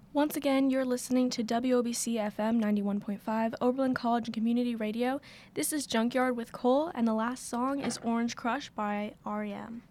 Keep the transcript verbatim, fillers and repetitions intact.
Once again, you're listening to W O B C F M ninety-one point five, Oberlin College and Community Radio. This is Junkyard with Cole, and the last song is Orange Crush by R E M.